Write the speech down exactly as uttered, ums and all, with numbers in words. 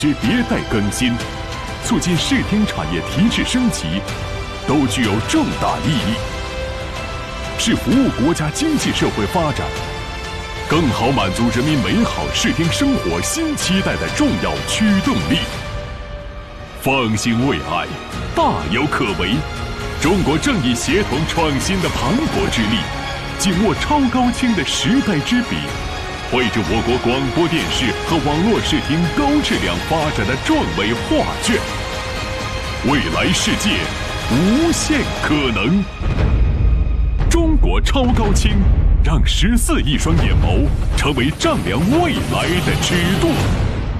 迭代更新，促进视听产业提质升级，都具有重大意义，是服务国家经济社会发展，更好满足人民美好视听生活新期待的重要驱动力。方兴未艾，大有可为。中国正以协同创新的磅礴之力，紧握超高清的时代之笔，绘制我国广播电视和网络视听高质量发展的壮伟画卷。未来世界无限可能。中国超高清，让十四亿双眼眸成为丈量未来的尺度。